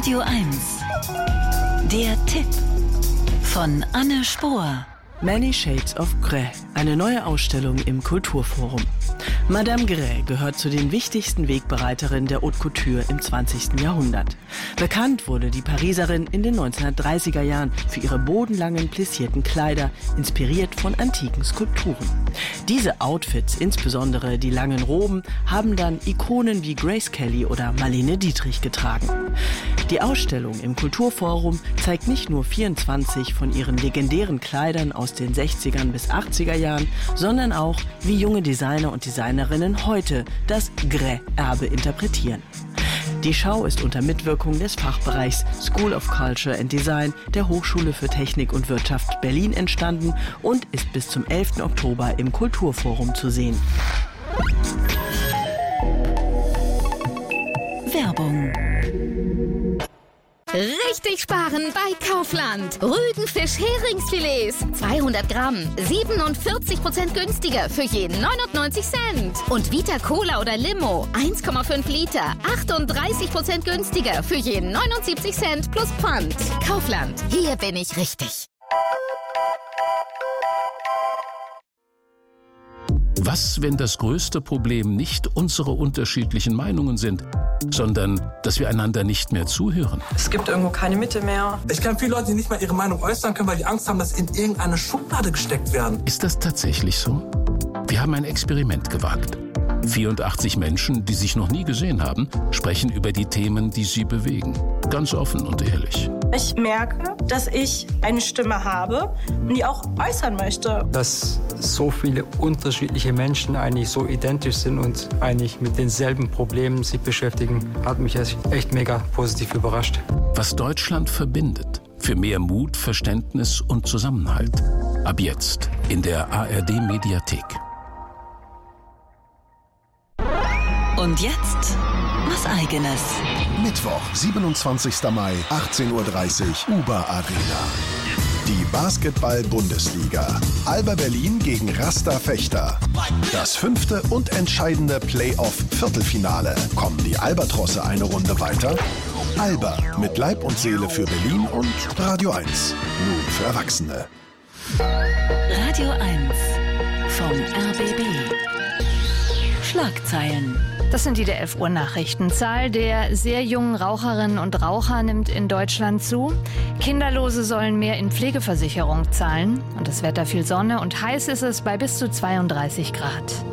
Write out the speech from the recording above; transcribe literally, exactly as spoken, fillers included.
Radio eins. Der Tipp von Anne Spohr. Many Shades of Grey, eine neue Ausstellung im Kulturforum. Madame Grey gehört zu den wichtigsten Wegbereiterinnen der Haute Couture im zwanzigsten Jahrhundert. Bekannt wurde die Pariserin in den neunzehnhundertdreißiger Jahren für ihre bodenlangen, plissierten Kleider, inspiriert von antiken Skulpturen. Diese Outfits, insbesondere die langen Roben, haben dann Ikonen wie Grace Kelly oder Marlene Dietrich getragen. Die Ausstellung im Kulturforum zeigt nicht nur vierundzwanzig von ihren legendären Kleidern aus den sechziger bis achtziger Jahren, sondern auch, wie junge Designer und Designerinnen heute das Grey-Erbe interpretieren. Die Schau ist unter Mitwirkung des Fachbereichs School of Culture and Design der Hochschule für Technik und Wirtschaft Berlin entstanden und ist bis zum elften Oktober im Kulturforum zu sehen. Werbung. Richtig sparen bei Kaufland. Rügenfisch Heringsfilets. zweihundert Gramm. siebenundvierzig Prozent günstiger für jeden neunundneunzig Cent. Und Vita Cola oder Limo. eins Komma fünf Liter. achtunddreißig Prozent günstiger für jeden neunundsiebzig Cent plus Pfand. Kaufland. Hier bin ich richtig. Was, wenn das größte Problem nicht unsere unterschiedlichen Meinungen sind, sondern dass wir einander nicht mehr zuhören? Es gibt irgendwo keine Mitte mehr. Ich kenne viele Leute, die nicht mal ihre Meinung äußern können, weil die Angst haben, dass sie in irgendeine Schublade gesteckt werden. Ist das tatsächlich so? Wir haben ein Experiment gewagt. vierundachtzig Menschen, die sich noch nie gesehen haben, sprechen über die Themen, die sie bewegen. Ganz offen und ehrlich. Ich merke, dass ich eine Stimme habe und die auch äußern möchte. Dass so viele unterschiedliche Menschen eigentlich so identisch sind und eigentlich mit denselben Problemen sich beschäftigen, hat mich echt mega positiv überrascht. Was Deutschland verbindet. Für mehr Mut, Verständnis und Zusammenhalt. Ab jetzt in der A R D-Mediathek. Und jetzt was Eigenes. Mittwoch, siebenundzwanzigster Mai, achtzehn Uhr dreißig, Uber Arena. Die Basketball-Bundesliga. Alba Berlin gegen Rasta Fechter. Das fünfte und entscheidende Playoff-Viertelfinale. Kommen die Albatrosse eine Runde weiter? Alba mit Leib und Seele für Berlin und Radio eins. Nun für Erwachsene. Radio eins vom R B B. Schlagzeilen. Das sind die der elf Uhr Nachrichten. Zahl der sehr jungen Raucherinnen und Raucher nimmt in Deutschland zu. Kinderlose sollen mehr in Pflegeversicherung zahlen. Und das Wetter viel Sonne und heiß ist es bei bis zu zweiunddreißig Grad.